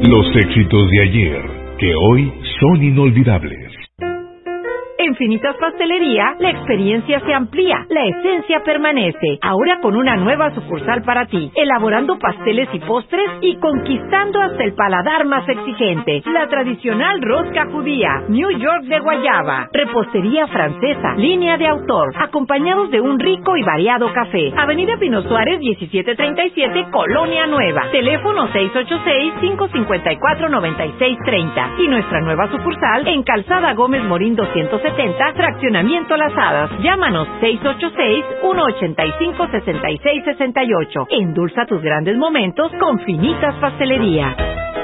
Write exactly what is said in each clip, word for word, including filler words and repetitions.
Los éxitos de ayer, que hoy son inolvidables. En Finitas Pastelería, la experiencia se amplía, la esencia permanece. Ahora con una nueva sucursal para ti, elaborando pasteles y postres y conquistando hasta el paladar más exigente. La tradicional rosca judía, New York de guayaba, repostería francesa, línea de autor, acompañados de un rico y variado café. Avenida Pino Suárez, diecisiete treinta y siete, Colonia Nueva. Teléfono seis ocho seis, cinco cinco cuatro, nueve seis tres cero. Y nuestra nueva sucursal en Calzada Gómez Morín doscientos setenta, Fraccionamiento Las Hadas. Llámanos seis ocho seis, uno ocho cinco, seis seis seis ocho. Endulza tus grandes momentos con Finitas Pastelería.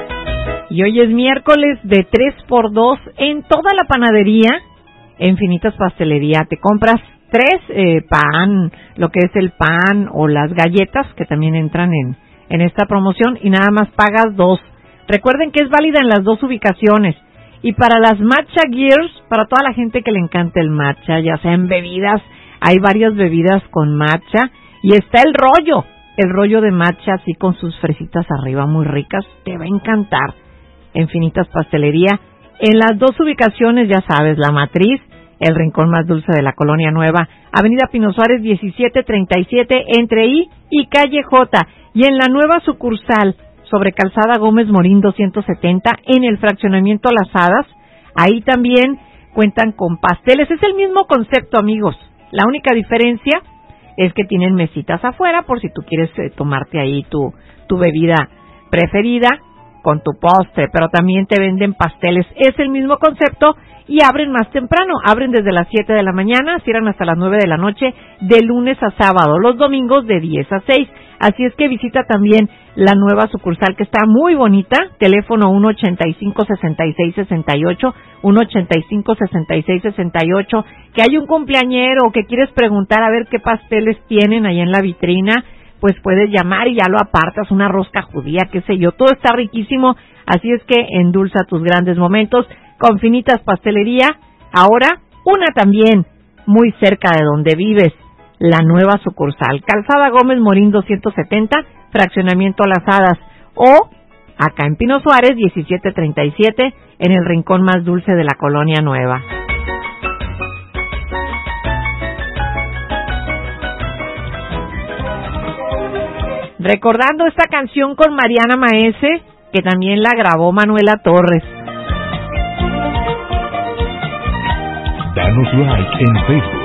Y hoy es miércoles de tres por dos en toda la panadería. En Finitas Pastelería te compras tres eh, pan, lo que es el pan o las galletas que también entran en, en esta promoción y nada más pagas dos. Recuerden que es válida en las dos ubicaciones. Y para las matcha gears, para toda la gente que le encanta el matcha, ya sea en bebidas, hay varias bebidas con matcha. Y está el rollo, el rollo de matcha así con sus fresitas arriba muy ricas, te va a encantar. En Finitas Pastelería, en las dos ubicaciones, ya sabes, La Matriz, el rincón más dulce de la Colonia Nueva, Avenida Pino Suárez diecisiete treinta y siete, entre I y Calle J. Y en la nueva sucursal, sobre Calzada Gómez Morín doscientos setenta, en el fraccionamiento Las Hadas. Ahí también cuentan con pasteles. Es el mismo concepto, amigos. La única diferencia es que tienen mesitas afuera por si tú quieres eh, tomarte ahí tu, tu bebida preferida con tu postre, pero también te venden pasteles. Es el mismo concepto y abren más temprano. Abren desde las siete de la mañana, cierran hasta las nueve de la noche, de lunes a sábado, los domingos de diez a seis. Así es que visita también la nueva sucursal que está muy bonita, teléfono uno ocho cinco, seis seis seis ocho, uno ocho cinco, seis seis seis ocho, que hay un cumpleañero o que quieres preguntar a ver qué pasteles tienen ahí en la vitrina, pues puedes llamar y ya lo apartas, una rosca judía, qué sé yo, todo está riquísimo, así es que endulza tus grandes momentos con Finitas Pastelería. Ahora, una también muy cerca de donde vives, la nueva sucursal, Calzada Gómez Morín doscientos setenta, Fraccionamiento Las Hadas, o acá en Pino Suárez diecisiete treinta y siete, en el rincón más dulce de la Colonia Nueva. Recordando esta canción con Mariana Maese, que también la grabó Manuela Torres. Danos like en Facebook.